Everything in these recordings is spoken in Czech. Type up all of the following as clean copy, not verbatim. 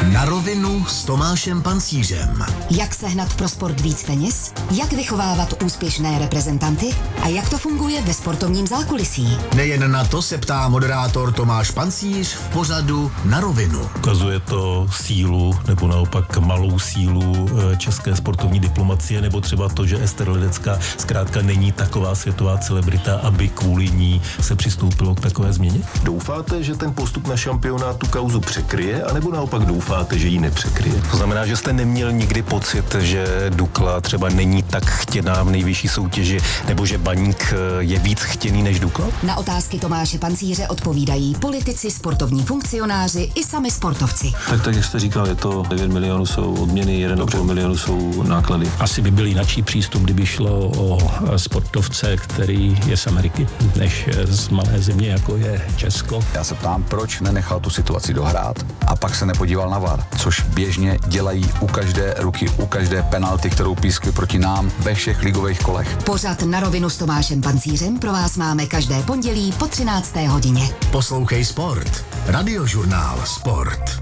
Na rovinu s Tomášem Pancířem. Jak sehnat pro sport víc peněz? Jak vychovávat úspěšné reprezentanty? A jak to funguje ve sportovním zákulisí? Nejen na to se ptá moderátor Tomáš Pancíř v pořadu Na rovinu. Ukazuje to sílu nebo naopak malou sílu české sportovní diplomacie, nebo třeba to, že Ester Ledecká zkrátka není taková světová celebrita, aby kvůli ní se přistoupilo k takové změně? Doufáte, že ten postup na šampionát tu kauzu překryje, anebo naopak doufáte, že ji nepřekryje? To znamená, že jste neměl nikdy pocit, že Dukla třeba není tak chtěná v nejvyšší soutěži, nebo že Baník je víc chtěný než Dukla? Na otázky Tomáše Pancíře odpovídají politici, sportovní funkcionáři i sami sportovci. Tak jak jste říkal, je to 9 milionů jsou odměny, 1,5 milionu jsou náklady. Asi by byl jináčí přístup, kdyby šlo o sportovce, který je z Ameriky, než z malé země, jako je Česko. Já se ptám, proč nenechal tu situaci dohrát a pak se nepodíval na VAR, což běžně dělají u každé ruky, u každé penalty, kterou pískli proti nám ve všech ligových kolech. Pořad Na rovinu s Tomášem Pancířem pro vás máme každé pondělí po 13. hodině. Poslouchej Sport. Radiožurnál Sport.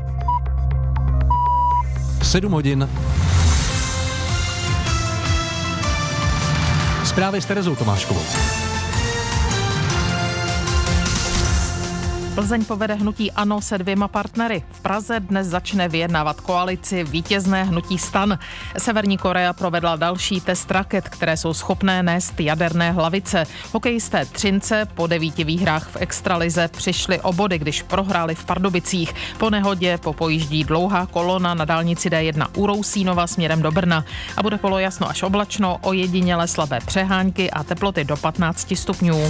7 hodin. Zprávy s Terezou Tomáškovou. Plzeň povede hnutí ANO se 2 partnery. V Praze dnes začne vyjednávat koalici vítězné hnutí STAN. Severní Korea provedla další test raket, které jsou schopné nést jaderné hlavice. Hokejisté Třince po 9 výhrách v extralize přišli o body, když prohráli v Pardubicích. Po nehodě popojíždí dlouhá kolona na dálnici D1 u Rousínova směrem do Brna. A bude polojasno až oblačno, ojediněle slabé přehánky a teploty do 15 stupňů.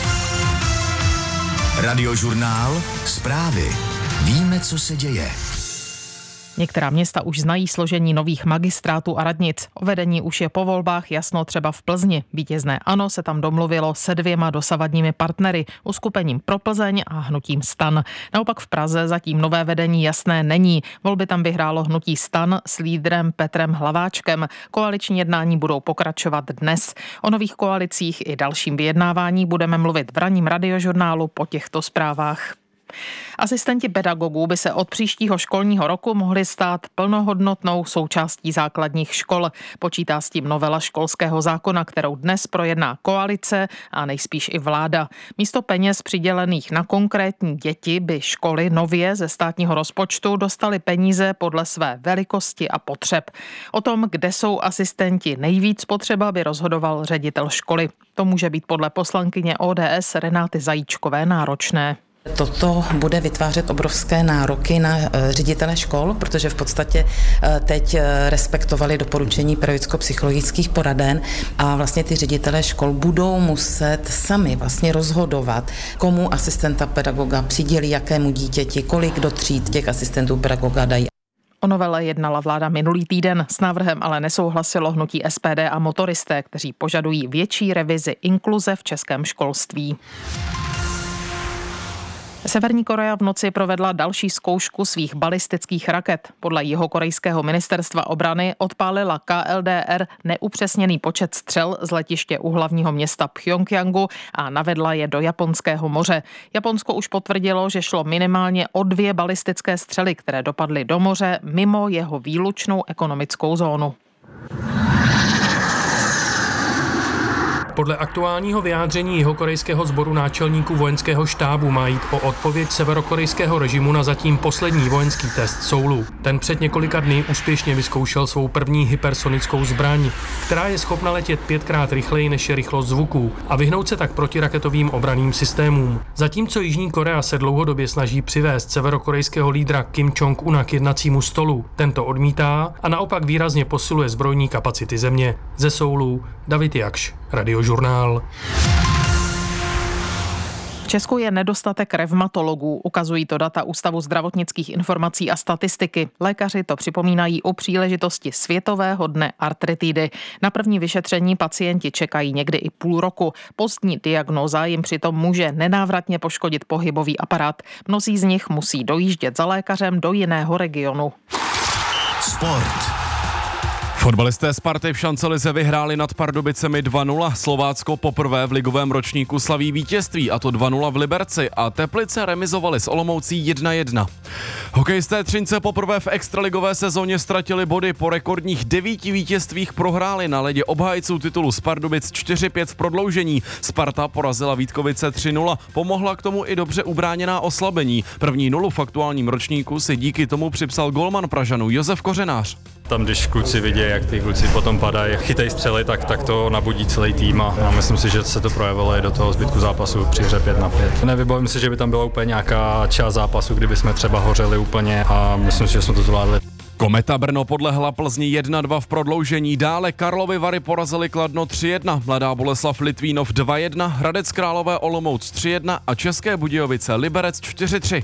Radiožurnál Zprávy. Víme, co se děje. Některá města už znají složení nových magistrátů a radnic. O vedení už je po volbách jasno třeba v Plzni. Vítězné ANO se tam domluvilo se 2 dosavadními partnery, uskupením Pro Plzeň a hnutím STAN. Naopak v Praze zatím nové vedení jasné není. Volby tam vyhrálo hnutí STAN s lídrem Petrem Hlaváčkem. Koaliční jednání budou pokračovat dnes. O nových koalicích i dalším vyjednávání budeme mluvit v ranním radiožurnálu po těchto zprávách. Asistenti pedagogů by se od příštího školního roku mohli stát plnohodnotnou součástí základních škol. Počítá s tím novela školského zákona, kterou dnes projedná koalice a nejspíš i vláda. Místo peněz přidělených na konkrétní děti by školy nově ze státního rozpočtu dostaly peníze podle své velikosti a potřeb. O tom, kde jsou asistenti nejvíc potřeba, by rozhodoval ředitel školy. To může být podle poslankyně ODS Renáty Zajíčkové náročné. Toto bude vytvářet obrovské nároky na ředitele škol, protože v podstatě teď respektovali doporučení pedagogicko-psychologických poraden a vlastně ty ředitelé škol budou muset sami vlastně rozhodovat, komu asistenta pedagoga přidělí, jakému dítěti, kolik do tříd těch asistentů pedagoga dají. O novele jednala vláda minulý týden, s návrhem ale nesouhlasilo hnutí SPD a motoristé, kteří požadují větší revizi inkluze v českém školství. Severní Korea v noci provedla další zkoušku svých balistických raket. Podle jihokorejského ministerstva obrany odpálila KLDR neupřesněný počet střel z letiště u hlavního města Pchjongjangu a navedla je do Japonského moře. Japonsko už potvrdilo, že šlo minimálně o 2 balistické střely, které dopadly do moře mimo jeho výlučnou ekonomickou zónu. Podle aktuálního vyjádření jihokorejského sboru náčelníků vojenského štábu má jít o odpověď severokorejského režimu na zatím poslední vojenský test Soulu. Ten před několika dny úspěšně vyzkoušel svou první hypersonickou zbraň, která je schopna letět 5krát rychleji než je rychlost zvuku a vyhnout se tak protiraketovým obranným systémům. Zatímco Jižní Korea se dlouhodobě snaží přivést severokorejského lídra Kim Jong-una k jednacímu stolu, tento odmítá a naopak výrazně posiluje zbrojní kapacity země. Ze Soulu David Jakš, Radiožurnál. V Česku je nedostatek revmatologů, ukazují to data Ústavu zdravotnických informací a statistiky. Lékaři to připomínají u příležitosti Světového dne artritidy. Na první vyšetření pacienti čekají někdy i půl roku. Pozdní diagnóza jim přitom může nenávratně poškodit pohybový aparát. Mnozí z nich musí dojíždět za lékařem do jiného regionu. Sport. V Fotbalisté Sparty v šancelize vyhráli nad Pardubicemi 2-0. Slovácko poprvé v ligovém ročníku slaví vítězství, a to 2-0 v Liberci, a Teplice remizovali s Olomoucí 1-1. Hokejisté Třince poprvé v extraligové sezóně ztratili body. Po rekordních 9 vítězstvích prohráli na ledě obhájců titulu z Pardubic 4-5 v prodloužení. Sparta porazila Vítkovice 3-0. Pomohla k tomu i dobře ubráněná oslabení. První nulu v aktuálním ročníku si díky tomu připsal golman Pražanů Josef Kořenář. Tam, když kluci vidí, jak ty kluci potom padají, chytají střely, tak to nabudí celý tým a myslím si, že se to projevilo i do toho zbytku zápasu při hře 5-5. Nevybavím si, že by tam byla úplně nějaká část zápasu, kdyby jsme třeba hořeli úplně, a myslím si, že jsme to zvládli. Kometa Brno podlehla Plzni 1-2 v prodloužení, dále Karlovy Vary porazili Kladno 3-1, Mladá Boleslav Litvínov 2-1, Hradec Králové Olomouc 3-1 a České Budějovice Liberec 4-3.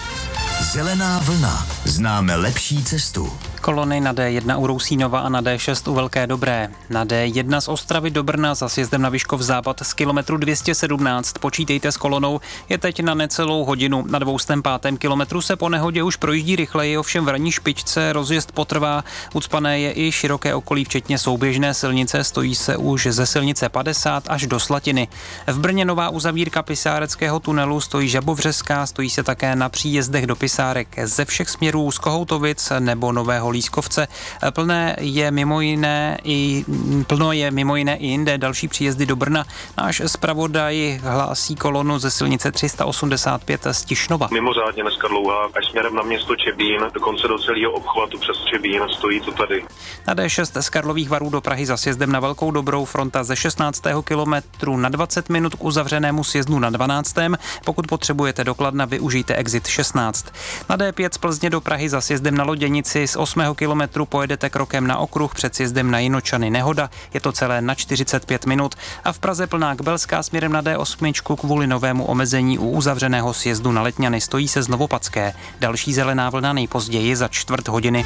Zelená vlna. Známe lepší cestu. Kolony na D1 u Rousínova a na D6 u Velké Dobré. Na D1 z Ostravy do Brna za sjezdem na Vyškov západ z kilometru 217. Počítejte s kolonou, je teď na necelou hodinu. Na 205. kilometru se po nehodě už projíždí rychleji, ovšem v ranní špičce rozjezd potrvá. Ucpané je i široké okolí, včetně souběžné silnice, stojí se už ze silnice 50 až do Slatiny. V Brně nová uzavírka Pisáreckého tunelu, stojí Žabovřeská, stojí se také na příjezdech do Pisárek ze všech směrů z Kohoutovic nebo Nového Lískovce. Plno je mimo jiné i jinde. Další příjezdy do Brna. Náš zpravodaj hlásí kolonu ze silnice 385 z Tišnova. Mimořádně dneska dlouhá, až směrem na město Čebín, dokonce do celého obchvatu přes Čebín, stojí to tady. Na D6 z Karlových Varů do Prahy za sjezdem na Velkou Dobrou, fronta ze 16. kilometru na 20 minut k uzavřenému sjezdu na 12. Pokud potřebujete do Kladna, využijte exit 16. Na D5 z Plzně do Prahy za sjezdem na Loděnici z 8. kilometru pojedete krokem na okruh, před sjezdem na Jinočany nehoda, je to celé na 45 minut, a v Praze plná Kbelská směrem na D8 kvůli novému omezení u uzavřeného sjezdu na Letňany, stojí se z Novopadské. Další zelená vlna nejpozději za čtvrt hodiny.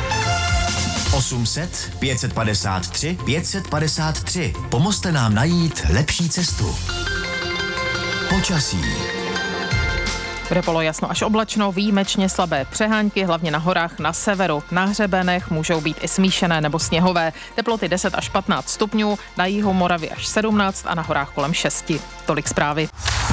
800 553 553. Pomozte nám najít lepší cestu. Počasí. Bude polojasno až oblačno, výjimečně slabé přehánky, hlavně na horách na severu. Na hřebenech můžou být i smíšené nebo sněhové. Teploty 10 až 15 stupňů, na jihu Moravy až 17 a na horách kolem 6. Tolik zprávy.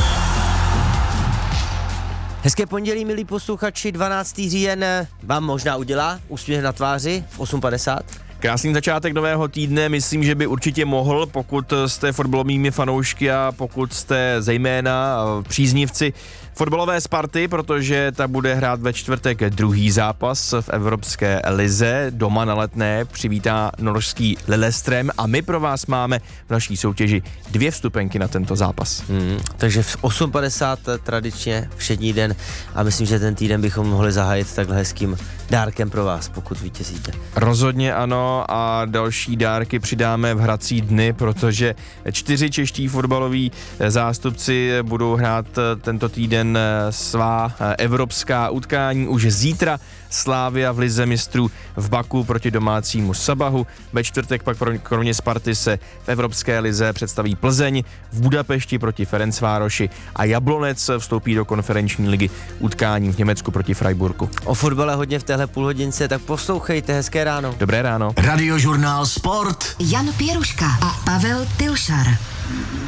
Hezké pondělí, milí posluchači, 12. říjen vám možná udělá úsměv na tváři v 8:50. Krásný začátek nového týdne, myslím, že by určitě mohl, pokud jste fotbalovými fanoušky a pokud jste zejména příznivci fotbalové Sparty, protože ta bude hrát ve čtvrtek druhý zápas v Evropské lize. Doma na Letné přivítá norský Lillestrøm a my pro vás máme v naší soutěži 2 vstupenky na tento zápas. Takže v 8:50 tradičně všední den a myslím, že ten týden bychom mohli zahájit takhle hezkým dárkem pro vás, pokud vítězíte. Rozhodně ano, a další dárky přidáme v hrací dny, protože 4 čeští fotbaloví zástupci budou hrát tento týden svá evropská utkání. Už zítra Slavia v lize mistrů v Baku proti domácímu Sabahu. Ve čtvrtek pak kromě Sparty se v Evropské lize představí Plzeň, v Budapešti proti Ferencvároši a Jablonec vstoupí do konferenční ligy utkání v Německu proti Freiburgu. O fotbale hodně v téhle půlhodince, tak poslouchejte, hezké ráno. Dobré ráno. Radiožurnál Sport. Jan Pěruška a Pavel Pilšar.